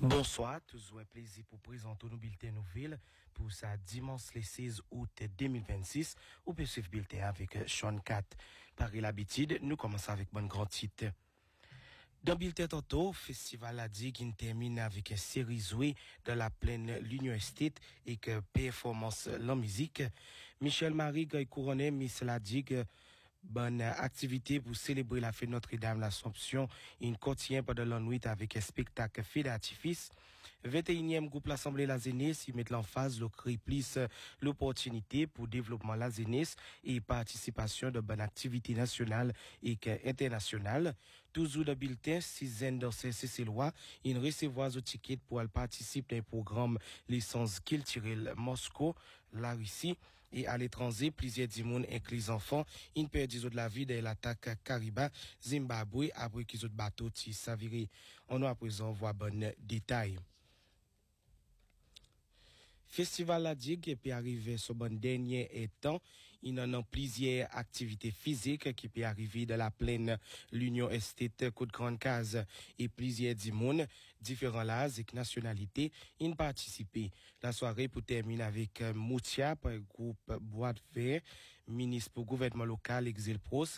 Bonsoir, toujours un plaisir pour présenter nos bulletins nouvelles pour sa dimanche le 16 août 2026. On peut suivre le bulletin avec Sean Cat. Par l'habitude, nous commençons avec bon grand titre. Dans le bulletin tantôt, festival a dit qu'il termine avec une série jouée de la plaine l'Union Estate et que performance la musique. Michel Marie Goy couronné Miss la digue. Bonne activité pour célébrer la fête Notre-Dame l'Assomption. Il continue pendant la nuit avec un spectacle fait d'artifice. 21e groupe l'Assemblée la Zénès, il met l'emphase le cri plus l'opportunité pour développement la Zénès et participation de bonnes activités nationales et internationales. Toujours le bulletin, 6 ans dans ces lois, il recevoir le ticket pour participer à un programme licence culturelle Moscou, la Russie et à l'étranger, plusieurs dimons inclus les enfants, ils perdent de la vie de l'attaque Kariba, Zimbabwe, après qu'ils ont bateau qui s'avérer. On a à présent voir bon détail. Festival la digue qui peut arriver sur bon dernier temps. Il en a plusieurs activités physiques qui peut arriver de la plaine l'Union Estate Côte Grande Case et plusieurs dimons différents l'âge et nationalités ils participent. La soirée pour terminer avec Moutia par groupe Bois de Fer, ministre pour gouvernement local Exil Pros.